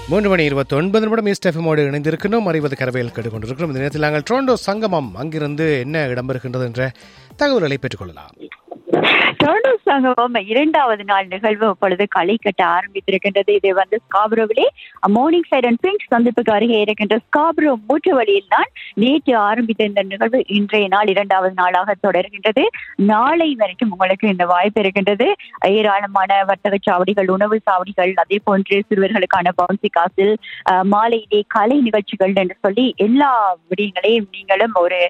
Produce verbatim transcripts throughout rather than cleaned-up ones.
மூன்று மணி இருபத்தி ஒன்பது நிமிடம் ஈஸ்ட் எஃப்எம்மோடு இணைந்திருக்கணும். அறிவது கரவையில் கேட்டுக்கொண்டிருக்கிறோம். இந்த நேரத்தில் நாங்கள் டொரண்டோ சங்கமம் அங்கிருந்து என்ன இடம்பெறுகின்றது என்ற தகவல்களை பெற்றுக்கொள்ளலாம். டொரண்டோ சங்கமம் இரண்டாவது நாள் நிகழ்வு இப்பொழுது களை கட்ட ஆரம்பித்திருக்கின்றது. இது வந்து ஸ்காப்ரோவிலே மார்னிங் சைட் அண்ட் பிங்க் சந்திப்புக்கு அருகே இருக்கின்ற ஸ்காப்ரோ மூட்டு வழியில் தான் நேற்று ஆரம்பித்த இந்த நிகழ்வு இன்றைய நாள் இரண்டாவது நாளாக தொடர்கின்றது. நாளை வரைக்கும் உங்களுக்கு இந்த வாய்ப்பு இருக்கின்றது. ஏராளமான வர்த்தக சாவடிகள், உணவு சாவடிகள், அதே போன்று சிறுவர்களுக்கான பவுன்சி காசில் மாலையிலே கலை நிகழ்ச்சிகள் என்று சொல்லி எல்லா விடயங்களையும் நீங்களும் ஒரு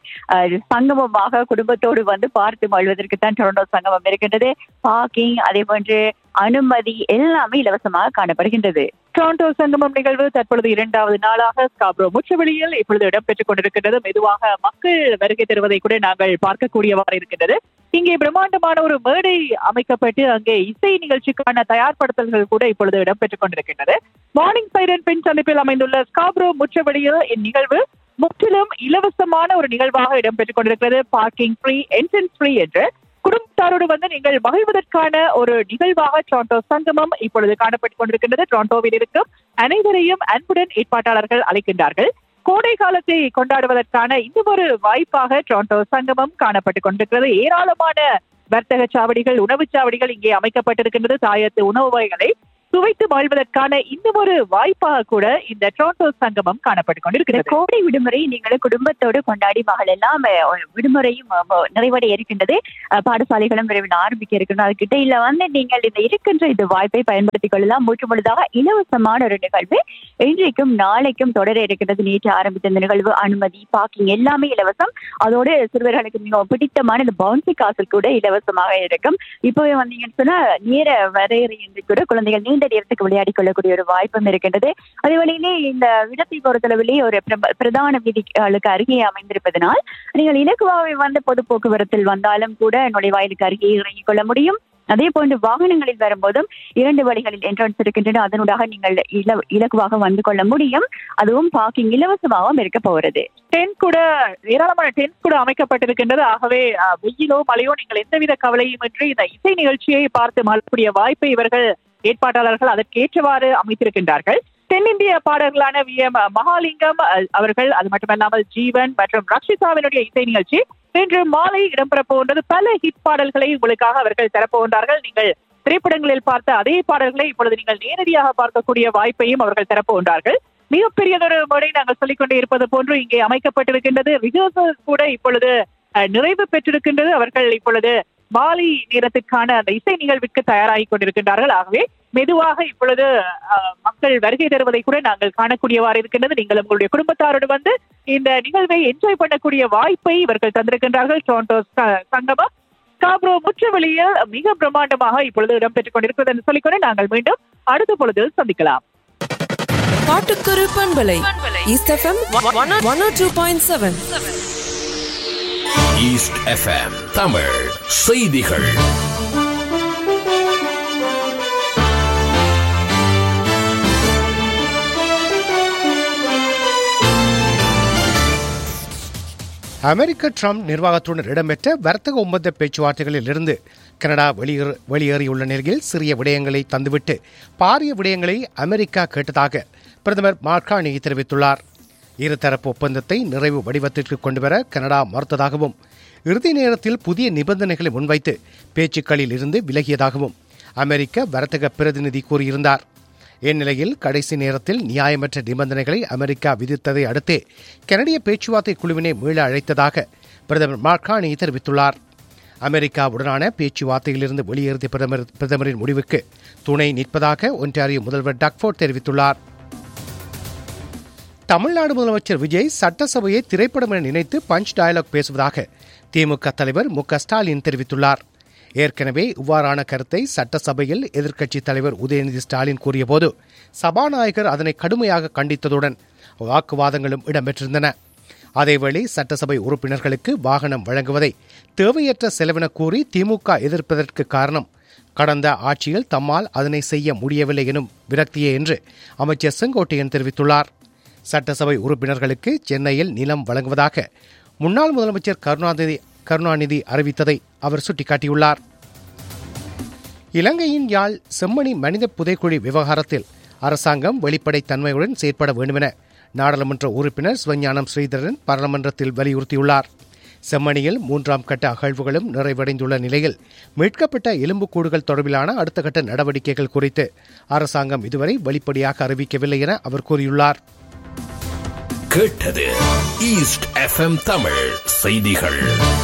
சங்கமமாக குடும்பத்தோடு வந்து பார்த்து வாழ்வதற்கு தான் டொரண்டோ சங்கமம் இருக்கின்றது. பார்க்கிங், அதே போன்று அனுமதி எல்லாமே இலவசமாக காணப்படுகின்றது. டொரண்டோ சங்கமம் நிகழ்வு தற்பொழுது இரண்டாவது நாளாக ஸ்காப்ரோ முற்றுவெளியில் இப்பொழுது இடம்பெற்றுக் கொண்டிருக்கின்றது. மெதுவாக மக்கள் வருகை தருவதை கூட நாங்கள் பார்க்கக்கூடியவாறு இருக்கின்றது. இங்கே பிரம்மாண்டமான ஒரு மேடை அமைக்கப்பட்டு அங்கே இசை நிகழ்ச்சிக்கான தயார்படுத்தல்கள் கூட இப்பொழுது இடம்பெற்றுக் கொண்டிருக்கின்றது. மார்னிங் சைரன் பின் சந்திப்பில் அமைந்துள்ள ஸ்காப்ரோ முற்றுவெளியில் இந்நிகழ்வு முற்றிலும் இலவசமான ஒரு நிகழ்வாக இடம்பெற்றுக் கொண்டிருக்கிறது. பார்க்கிங் ஃப்ரீ, என்ட்ரன்ஸ் ஃப்ரீ என்று குடும்பத்தாரோடு வந்து நீங்கள் மகிழ்வதற்கான ஒரு நிகழ்வாக டொரண்டோ சங்கமம் இப்பொழுது காணப்பட்டுக் கொண்டிருக்கின்றது. டொரண்டோவில் இருக்கும் அனைவரையும் அன்புடன் ஏற்பாட்டாளர்கள் அழைக்கின்றார்கள். கோடை காலத்தை கொண்டாடுவதற்கான இந்த ஒரு வாய்ப்பாக டொரண்டோ சங்கமம் காணப்பட்டுக் கொண்டிருக்கிறது. ஏராளமான வர்த்தக சாவடிகள், உணவு சாவடிகள் இங்கே அமைக்கப்பட்டிருக்கின்றது. தாயத்து உணவு வகைகளை சுவைத்து வாழ்வதற்கான இந்த ஒரு வாய்ப்பாக கூட இந்த டொரண்டோ சங்கமம் காணப்பட்டுக் கொண்டிருக்கிறது. கோடை விடுமுறை நீங்கள் குடும்பத்தோடு கொண்டாடி மகள் எல்லாம் விடுமுறையும் நிறைவடைய இருக்கின்றது. பாடசாலைகளும் விரைவில் ஆரம்பிக்க இருக்கின்றது. அதுக்கிட்ட இல்ல வந்து நீங்கள் இந்த இருக்கின்ற இந்த வாய்ப்பை பயன்படுத்திக் கொள்ளலாம். முற்று முழுதாக இலவசமான ஒரு நிகழ்வு இன்றைக்கும் நாளைக்கும் தொடர இருக்கின்றது. நேற்று ஆரம்பித்த இந்த நிகழ்வு அனுமதி, பார்க்கிங் எல்லாமே இலவசம். அதோடு சிறுவர்களுக்கு மிகவும் பிடித்தமான இந்த பவுன்சி காசல் கூட இலவசமாக இருக்கும். இப்பவே வந்தீங்கன்னு சொன்னா நேர வரையறை என்று கூட குழந்தைகள் நீண்ட நேரத்துக்கு விளையாடி கொள்ளக்கூடிய ஒரு வாய்ப்பும் இருக்கின்றது. அதே வழியிலே இந்த இடத்தை பொறுத்தளவிலே ஒரு பிரதான வீதிகளுக்கு அருகே அமைந்திருப்பதனால் நீங்கள் இலக்குவாவை வந்து பொது போக்குவரத்தில் வந்தாலும் கூட நுழைவாயிலுக்கு அருகே இறங்கிக் கொள்ள முடியும். அதே போன்று வாகனங்களில் வரும்போதும் இரண்டு வழிகளில் என்ட்ரன்ஸ் இருக்கின்றன. அதனூடாக நீங்கள் இல இலக்குவாக வந்து கொள்ள முடியும். அதுவும் பார்க்கிங் இலவசமாகவும் இருக்க போகிறது. டென்ட் கூட ஏராளமான டென்ட் கூட அமைக்கப்பட்டிருக்கின்றது. ஆகவே வெயிலோ மழையோ நீங்கள் எந்தவித கவலையும் இன்றி இந்த இசை நிகழ்ச்சியை பார்த்து மாறக்கூடிய வாய்ப்பை இவர்கள் ஏற்பாட்டாளர்கள் அதற்கேற்றவாறு அமைத்திருக்கின்றார்கள். தென்னிந்திய பாடகர்களான வி எம் மகாலிங்கம் அவர்கள், அது மட்டுமல்லாமல் ஜீவன் மற்றும் ரக்ஷிதாவினுடைய இசை நிகழ்ச்சி இன்று மாலை இடம்பெற போகின்றது. பல ஹிட் பாடல்களை உங்களுக்காக அவர்கள் தரப்போகின்றார்கள். நீங்கள் திரைப்படங்களில் பார்த்த அதே பாடல்களை இப்பொழுது நீங்கள் நேரடியாக பார்க்கக்கூடிய வாய்ப்பையும் அவர்கள் தரப்போகின்றார்கள். மிகப்பெரியதொரு முறை நாங்கள் சொல்லிக்கொண்டே இருப்பது போன்று இங்கே அமைக்கப்பட்டிருக்கின்றது. ரிஹர்சல் கூட இப்பொழுது நிறைவு பெற்றிருக்கின்றது. அவர்கள் இப்பொழுது மாலை நேரத்துக்கான அந்த இசை நிகழ்விற்கு தயாராகி கொண்டிருக்கின்றார்கள். ஆகவே மெதுவாக இப்பொழுது மக்கள் வருகை தருவதை கூட நாங்கள் காணக்கூடியவாறு இருக்கின்றது. நீங்கள் உங்களுடைய குடும்பத்தாரோடு வந்து இந்த நிகழ்வை என்ஜாய் பண்ணக்கூடிய வாய்ப்பை இவர்கள் தந்திருக்கின்றார்கள். டொரண்டோ சங்கமம் ஸ்காப்ரோ முற்றுவெளியில் மிக பிரம்மாண்டமாக இப்பொழுது இடம்பெற்றுக் கொண்டிருக்கிறது என்று சொல்லிக்கொண்டு நாங்கள் மீண்டும் அடுத்த பொழுதில் சந்திக்கலாம். காட்டுக்குரு பண்பலை ஈஸ்ட் எஃப்எம் ஒன் ஓ two point seven. East FM Tamil செய்திகள். அமெரிக்க ட்ரம்ப் நிர்வாகத்துடன் இடம்பெற்ற வர்த்தக ஒப்பந்த பேச்சுவார்த்தைகளில் இருந்து கனடா வெளியேறு வெளியேறியுள்ள நிலையில் சிறிய விடயங்களை தந்துவிட்டு பாரிய விடயங்களை அமெரிக்கா கேட்டதாக பிரதமர் மார்கானி தெரிவித்துள்ளார். இருதரப்பு ஒப்பந்தத்தை நிறைவு வடிவத்திற்கு கொண்டுவர கனடா மறுத்ததாகவும் இறுதி நேரத்தில் புதிய நிபந்தனைகளை முன்வைத்து பேச்சுக்களில் இருந்து விலகியதாகவும் அமெரிக்க வர்த்தக பிரதிநிதி கூறியிருந்தார். இந்நிலையில் கடைசி நேரத்தில் நியாயமற்ற நிபந்தனைகளை அமெரிக்கா விதித்ததை அடுத்தே கனடிய பேச்சுவார்த்தை குழுவினை மீள அழைத்ததாக பிரதமர் மார்கானி தெரிவித்துள்ளார். அமெரிக்காவுடனான பேச்சுவார்த்தையிலிருந்து வெளியேறிய பிரதமர் பிரதமரின் முடிவுக்கு துணை நிற்பதாக ஒன்டாரியோ முதல்வர் டக்ஃபோர்ட் தெரிவித்துள்ளார். தமிழ்நாடு முதலமைச்சர் விஜய் சட்டசபையை திரைப்படம் என நினைத்து பஞ்ச் டயலாக் பேசுவதாக திமுக தலைவர் மு க ஸ்டாலின் தெரிவித்துள்ளார். ஏற்கனவே இவ்வாறான கருத்தை சட்டசபையில் எதிர்க்கட்சித் தலைவர் உதயநிதி ஸ்டாலின் கூறியபோது சபாநாயகர் அதனை கடுமையாக கண்டித்ததுடன் வாக்குவாதங்களும் இடம்பெற்றிருந்தன. அதேவேளை சட்டசபை உறுப்பினர்களுக்கு வாகனம் வழங்குவதை தேவையற்ற செலவென கூறி திமுக எதிர்ப்பதற்கு காரணம் கடந்த ஆட்சியில் தம்மால் அதனை செய்ய முடியவில்லை எனும் விரக்தியே என்று அமைச்சர் செங்கோட்டையன் தெரிவித்துள்ளார். சட்டசபை உறுப்பினர்களுக்கு சென்னையில் நிலம் வழங்குவதாக முன்னாள் முதலமைச்சர் கருணாநிதி கருணாநிதி அறிவித்ததை அவர் சுட்டிக்காட்டியுள்ளார். இலங்கையின் யாழ் செம்மணி மனித புதைக்குழி விவகாரத்தில் அரசாங்கம் வெளிப்படைத்தன்மையுடன் செயற்பட வேண்டுமென நாடாளுமன்ற உறுப்பினர் சிவஞானம் ஸ்ரீதரன் பாராளுமன்றத்தில் வலியுறுத்தியுள்ளார். செம்மணியில் மூன்றாம் கட்ட அகழ்வுகளும் நிறைவடைந்துள்ள நிலையில் மீட்கப்பட்ட எலும்புக்கூடுகள் தொடர்பிலான அடுத்த கட்ட நடவடிக்கைகள் குறித்து அரசாங்கம் இதுவரை வெளிப்படையாக அறிவிக்கவில்லை என அவர் கூறியுள்ளார். கேட்டது ஈஸ்ட் எஃப்எம் தமிழ் செய்திகள்.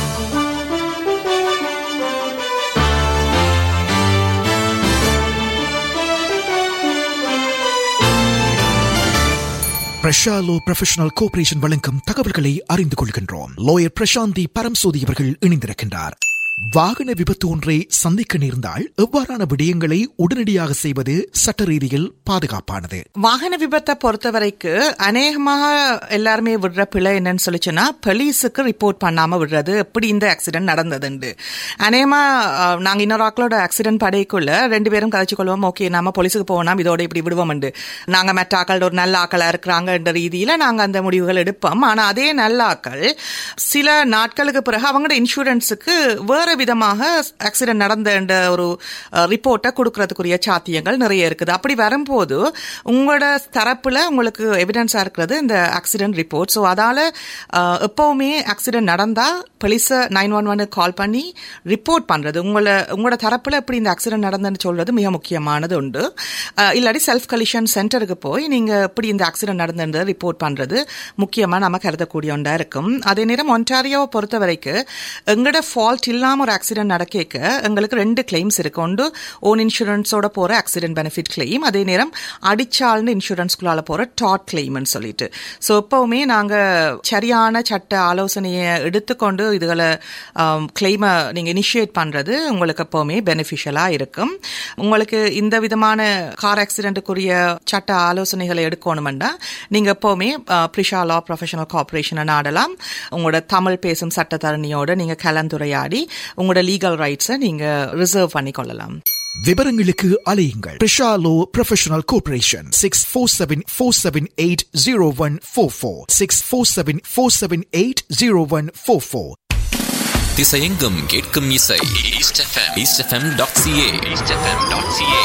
பிரஷாலோ ப்ரொஃபஷனல் கோஆபரேஷன் வழங்கும் தகவல்களை அறிந்து கொள்கின்றோம். லோயர் பிரசாந்தி பரம்சோதி அவர்கள் இணைந்திருக்கின்றார். வாகன விபத்து ஒன்றை சந்திக்க நேர்ந்தால் எவ்வாறான விடயங்களை உடனடியாக செய்வது சட்ட ரீதியில் பாதுகாப்பானது? வாகன விபத்தை பொறுத்த வரைக்கும் அநேகமாக எல்லாருமே விடுற பிழை என்னன்னு சொல்லிச்சுன்னா போலீஸுக்கு ரிப்போர்ட் பண்ணாம விடுறது. எப்படி இந்த ஆக்சிடென்ட் நடந்ததுண்டு அநேகமா நாங்க இன்னொரு ஆக்களோட ஆக்சிடென்ட் படைக்குள்ள ரெண்டு பேரும் கதைச்சு கொள்வோம். ஓகே, நாம போலீஸுக்கு போவோம், இதோட இப்படி விடுவோம். நாங்க மற்ற ஆக்கள் ஒரு நல்ல ஆக்களா இருக்கிறாங்க என்ற ரீதியில நாங்க அந்த முடிவுகள் எடுப்போம். ஆனா அதே நல்ல ஆக்கள் சில நாட்களுக்கு பிறகு அவங்களோட இன்சூரன்ஸுக்கு வேற விதமாக ஆக்சிடென்ட் நடந்த ஒரு ரிப்போர்ட்டை கொடுக்கறதுக்குரிய சாத்தியங்கள் நிறைய இருக்குது. அப்படி வரும்போது உங்களோட தரப்புல உங்களுக்கு எவிடன்ஸா இருக்கிறது இந்த ஆக்சிடென்ட் ரிப்போர்ட். ஸோ அதால எப்பவுமே ஆக்சிடென்ட் நடந்தா police nine one one call பண்ணி ரிப்போர்ட் பண்றது, உங்களை உங்களோட தரப்புல எப்படி இந்த ஆக்சிடென்ட் நடந்ததுன்னு சொல்றது மிக முக்கியமானது உண்டு. இல்லாட்டி செல்ஃப் கலிஷன் சென்டருக்கு போய் நீங்க எப்படி இந்த ஆக்சிடென்ட் நடந்தது ரிப்போர்ட் பண்றது முக்கியமா நம்ம கருதக்கூடிய ஒன்றா இருக்கும். அதே நேரம் ஒன்டாரியோவை பொறுத்த வரைக்கும் எங்களோட ஃபால்ட் இல்லாம ஒரு ஆக்சிடென்ட் நடக்க எங்களுக்கு ரெண்டு கிளைம்ஸ் இருக்கு. ஒன்று ஓன் இன்சூரன்ஸோட போற ஆக்சிடென்ட் பெனிஃபிட் கிளைம், அதே நேரம் அடிச்சால்னு இன்சூரன்ஸ்குள்ளால போற டாட் கிளைம்னு சொல்லிட்டு. ஸோ எப்பவுமே நாங்க சரியான சட்ட ஆலோசனையை எடுத்துக்கொண்டு இதுகளை கிளைமை நீங்க இனிஷியேட் பண்றது உங்களுக்கு எப்பவுமே பெனிஃபிஷியலா இருக்கும். உங்களுக்கு இந்த விதமான கார் ஆக்சிடென்ட்டுக்குரிய சட்ட ஆலோசனைகளை எடுக்கணும்னா நீங்க எப்பவுமே பிரிஷா லா ப்ரொஃபஷனல் கார்பரேஷனை நாடலாம். உங்களோட தமிழ் பேசும் சட்டத்தரணியோட நீங்க கலந்துரையாடி உங்களோட லீகல் ரைட்ஸை நீங்க ரிசர்வ் பண்ணி கொள்ளலாம். விவரங்களுக்கு அலையுங்கள். பிரஷாலோ professional corporation six four seven four seven eight zero one four four six four seven four seven eight zero one four four. திசையெங்கும் கேட்கும் இசை east FM east FM dot CA east FM dot CA.